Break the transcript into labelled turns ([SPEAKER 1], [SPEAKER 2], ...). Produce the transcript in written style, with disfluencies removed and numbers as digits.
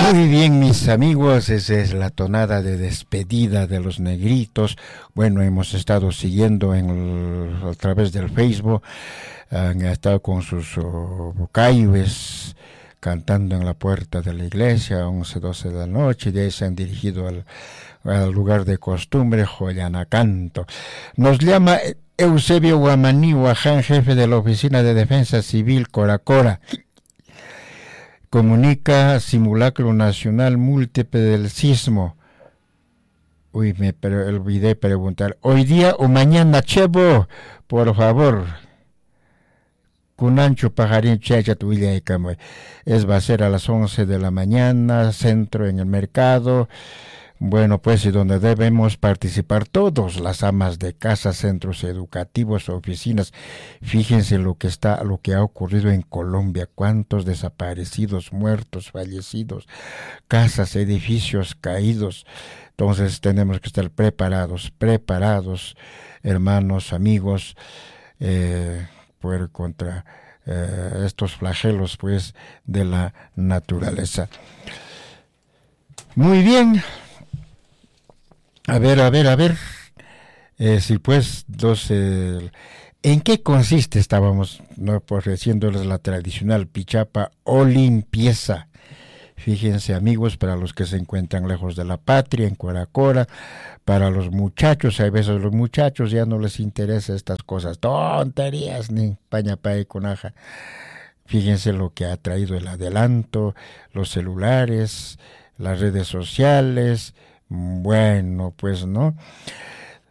[SPEAKER 1] Muy bien, mis amigos, esa es la tonada de despedida de los Negritos. Bueno, hemos estado siguiendo a través del Facebook, han estado con sus bucayes cantando en la puerta de la iglesia a 11, 12 de la noche, y de ahí se han dirigido al lugar de costumbre, Joyanacanto. Nos llama Eusebio Guamaní Huaján, jefe de la Oficina de Defensa Civil Coracora. Comunica simulacro nacional múltiple del sismo. Uy, olvidé preguntar. ¿Hoy día o mañana, Chevo? Por favor. Cunancho Pajarín Chacha Tuilla y Camoy. Va a ser a las 11 de la mañana, centro en el mercado. Bueno, pues y donde debemos participar todos, las amas de casa, centros educativos, oficinas. Fíjense lo que ha ocurrido en Colombia, cuántos desaparecidos, muertos, fallecidos, casas, edificios caídos. Entonces tenemos que estar preparados, hermanos, amigos, contra estos flagelos, pues, de la naturaleza. Muy bien. A ver, si pues, ¿en qué consiste? Estábamos ofreciéndoles la tradicional pichapa o limpieza. Fíjense, amigos, para los que se encuentran lejos de la patria, en Coracora, para los muchachos, hay veces los muchachos ya no les interesa estas cosas, tonterías, ni paña y conaja. Fíjense lo que ha traído el adelanto, los celulares, las redes sociales. Bueno, pues no.